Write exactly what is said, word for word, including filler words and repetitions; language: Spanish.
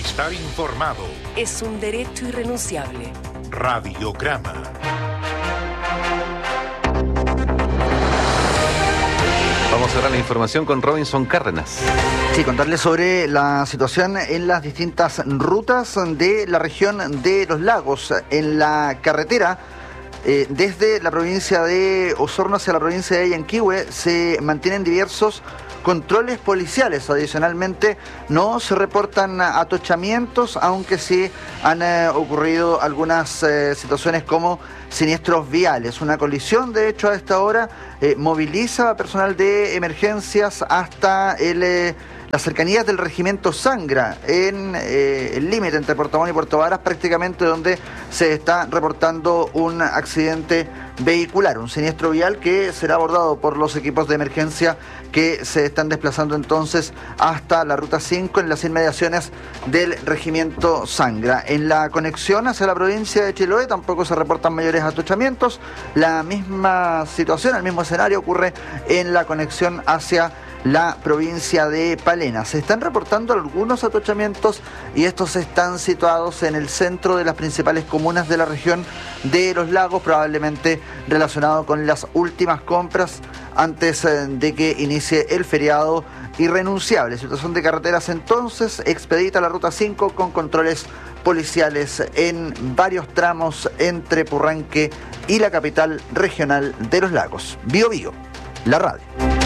Estar informado es un derecho irrenunciable. Radiograma. Vamos a cerrar la información con Robinson Cárdenas. Sí, contarles sobre la situación en las distintas rutas de la región de los lagos. En la carretera, eh, desde la provincia de Osorno hacia la provincia de Yanquihue, se mantienen diversos controles policiales. Adicionalmente, no se reportan atochamientos, aunque sí han eh, ocurrido algunas eh, situaciones como siniestros viales. Una colisión, de hecho, a esta hora eh, moviliza a personal de emergencias hasta el, eh, las cercanías del regimiento Sangra, en eh, el límite entre Puerto Montt y Puerto Varas, prácticamente donde se está reportando un accidente vehicular, un siniestro vial que será abordado por los equipos de emergencia que se están desplazando entonces hasta la ruta cinco en las inmediaciones del regimiento Sangra. En la conexión hacia la provincia de Chiloé tampoco se reportan mayores atochamientos. La misma situación, el mismo escenario ocurre en la conexión hacia la provincia de Palena. Se están reportando algunos atochamientos y estos están situados en el centro de las principales comunas de la región de los lagos, probablemente relacionado con las últimas compras antes de que inicie el feriado irrenunciable. Situación de carreteras entonces, expedita la ruta cinco con controles policiales en varios tramos entre Purranque y la capital regional de los lagos. Bio Bio, la radio.